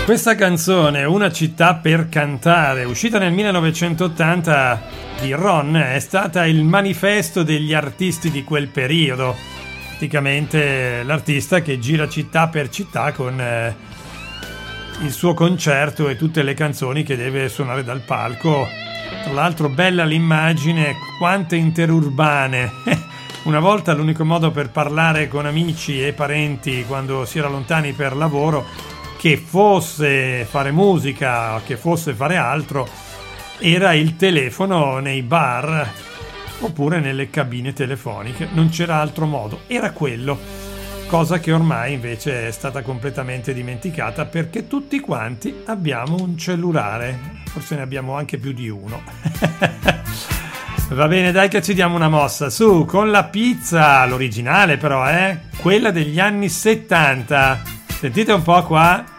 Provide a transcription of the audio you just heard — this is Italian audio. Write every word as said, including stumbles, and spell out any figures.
Questa canzone, Una città per cantare, uscita nel millenovecentottanta di Ron, è stata il manifesto degli artisti di quel periodo. Praticamente l'artista che gira città per città con eh, il suo concerto e tutte le canzoni che deve suonare dal palco. Tra l'altro bella l'immagine, quante interurbane. Una volta l'unico modo per parlare con amici e parenti quando si era lontani per lavoro, che fosse fare musica, che fosse fare altro, era il telefono nei bar oppure nelle cabine telefoniche. Non c'era altro modo, era quello, cosa che ormai invece è stata completamente dimenticata perché tutti quanti abbiamo un cellulare, forse ne abbiamo anche più di uno. Va bene, dai che ci diamo una mossa, su, con la pizza, l'originale però, eh? Quella degli anni settanta. Sentite un po' qua.